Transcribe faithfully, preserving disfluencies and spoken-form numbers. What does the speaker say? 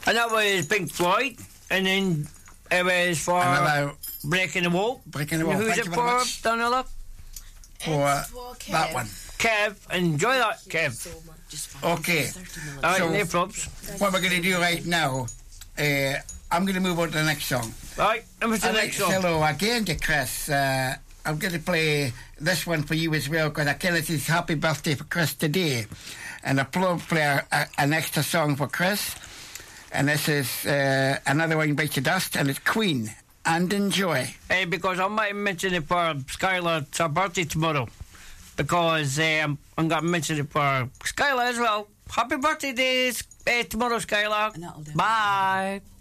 And that was Pink Floyd. And then it was for Another Breaking the Wall. Breaking the Wall. Who's Thank it you very for, much. Daniela? For uh, for Kev. that one. Kev. Enjoy that, Kev. Okay. All right, So- no props. What we're going to do right now, uh, I'm going to move on to the next song. All right, and what's the I'd like next to song? say hello again to Chris. Uh, I'm going to play this one for you as well because I can it's his happy birthday for Chris today. And I'll play a, a, an extra song for Chris. And this is uh, Another One Bites the Dust, and it's Queen. And enjoy. Uh, because I might mention it for Skylar, it's her birthday tomorrow. Because um, I'm going to mention it for Skylar as well. Happy birthday days uh, tomorrow, Skylar. And that'll do. Bye.